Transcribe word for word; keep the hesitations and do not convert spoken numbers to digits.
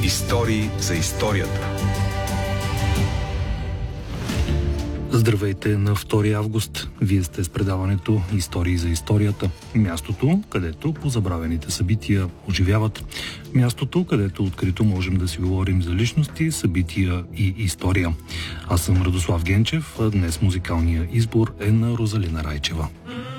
Истории за историята. Здравейте на втори август. Вие сте с предаването Истории за историята. Мястото, където позабравените събития оживяват. Мястото, където открито можем да си говорим за личности, събития и история. Аз съм Радослав Генчев, а днес музикалният избор е на Розалина Райчева.